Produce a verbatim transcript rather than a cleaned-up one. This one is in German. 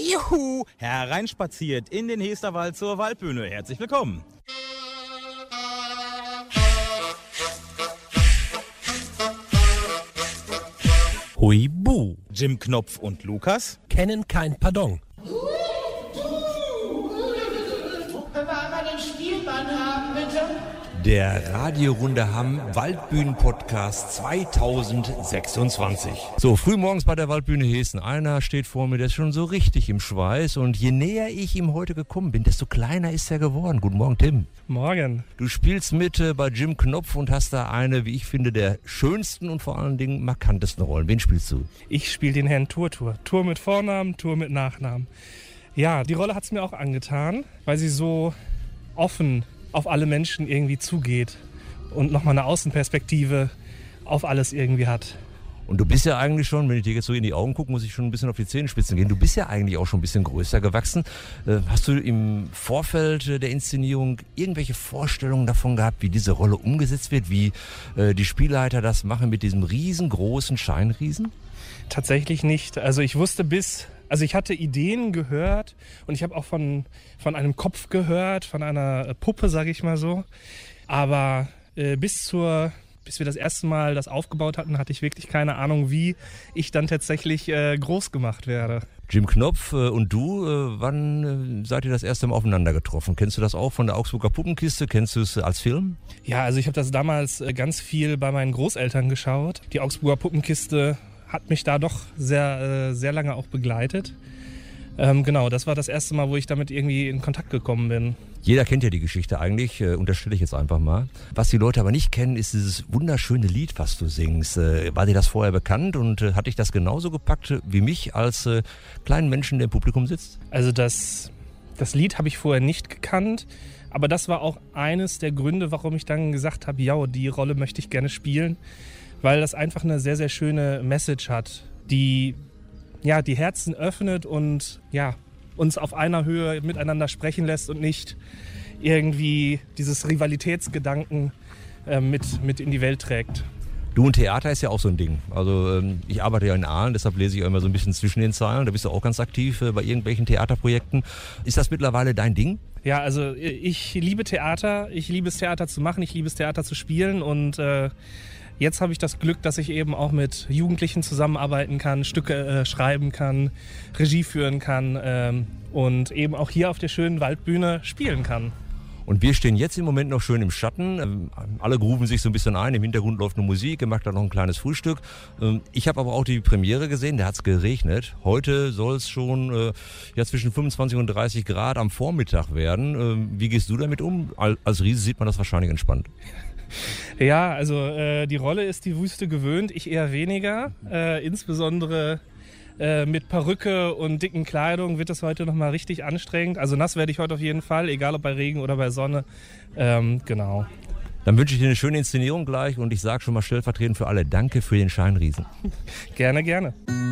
Juhu, hereinspaziert in den Hesterwald zur Waldbühne. Herzlich willkommen. Huibu. Jim Knopf und Lukas kennen kein Pardon. Können wir einmal den Spielmann haben, bitte? Der Radiorunde Hamm Waldbühnen-Podcast zweitausendsechsundzwanzig. So, frühmorgens bei der Waldbühne Hessen. Einer steht vor mir, der ist schon so richtig im Schweiß. Und je näher ich ihm heute gekommen bin, desto kleiner ist er geworden. Guten Morgen, Tim. Morgen. Du spielst mit äh, bei Jim Knopf und hast da eine, wie ich finde, der schönsten und vor allen Dingen markantesten Rollen. Wen spielst du? Ich spiele den Herrn Turtur. Tur mit Vornamen, Tur mit Nachnamen. Ja, die Rolle hat es mir auch angetan, weil sie so offen auf alle Menschen irgendwie zugeht und nochmal eine Außenperspektive auf alles irgendwie hat. Und du bist ja eigentlich schon, wenn ich dir jetzt so in die Augen gucke, muss ich schon ein bisschen auf die Zehenspitzen gehen. Du bist ja eigentlich auch schon ein bisschen größer gewachsen. Hast du im Vorfeld der Inszenierung irgendwelche Vorstellungen davon gehabt, wie diese Rolle umgesetzt wird, wie die Spielleiter das machen mit diesem riesengroßen Scheinriesen? Tatsächlich nicht. Also ich wusste bis... Also ich hatte Ideen gehört und ich habe auch von, von einem Kopf gehört, von einer Puppe, sage ich mal so. Aber äh, bis zur, bis wir das erste Mal das aufgebaut hatten, hatte ich wirklich keine Ahnung, wie ich dann tatsächlich äh, groß gemacht werde. Jim Knopf äh, und du, äh, wann äh, seid ihr das erste Mal aufeinander getroffen? Kennst du das auch von der Augsburger Puppenkiste? Kennst du es äh, als Film? Ja, also ich habe das damals äh, ganz viel bei meinen Großeltern geschaut. Die Augsburger Puppenkiste hat mich da doch sehr, sehr lange auch begleitet. Ähm, genau, das war das erste Mal, wo ich damit irgendwie in Kontakt gekommen bin. Jeder kennt ja die Geschichte eigentlich, äh, unterstelle ich jetzt einfach mal. Was die Leute aber nicht kennen, ist dieses wunderschöne Lied, was du singst. Äh, war dir das vorher bekannt und äh, hat dich das genauso gepackt wie mich als äh, kleinen Menschen, der im Publikum sitzt? Also das, das Lied habe ich vorher nicht gekannt, aber das war auch eines der Gründe, warum ich dann gesagt habe, ja, die Rolle möchte ich gerne spielen. Weil das einfach eine sehr, sehr schöne Message hat, die ja, die Herzen öffnet und ja, uns auf einer Höhe miteinander sprechen lässt und nicht irgendwie dieses Rivalitätsgedanken äh, mit, mit in die Welt trägt. Du und Theater ist ja auch so ein Ding. Also ähm, ich arbeite ja in Aalen, deshalb lese ich auch immer so ein bisschen zwischen den Zeilen. Da bist du auch ganz aktiv äh, bei irgendwelchen Theaterprojekten. Ist das mittlerweile dein Ding? Ja, also ich liebe Theater. Ich liebe es, Theater zu machen. Ich liebe es, Theater zu spielen. Und äh, jetzt habe ich das Glück, dass ich eben auch mit Jugendlichen zusammenarbeiten kann, Stücke äh, schreiben kann, Regie führen kann ähm, und eben auch hier auf der schönen Waldbühne spielen kann. Und wir stehen jetzt im Moment noch schön im Schatten. Ähm, alle grooven sich so ein bisschen ein. Im Hintergrund läuft eine Musik, ihr macht da noch ein kleines Frühstück. Ähm, ich habe aber auch die Premiere gesehen, da hat es geregnet. Heute soll es schon äh, ja, zwischen fünfundzwanzig und dreißig Grad am Vormittag werden. Ähm, wie gehst du damit um? Als Riese sieht man das wahrscheinlich entspannt. Ja, also äh, die Rolle ist die Wüste gewöhnt, ich eher weniger. Äh, insbesondere äh, mit Perücke und dicken Kleidung wird es heute nochmal richtig anstrengend. Also nass werde ich heute auf jeden Fall, egal ob bei Regen oder bei Sonne. Ähm, genau. Dann wünsche ich dir eine schöne Inszenierung gleich und ich sage schon mal stellvertretend für alle, danke für den Scheinriesen. Gerne, gerne.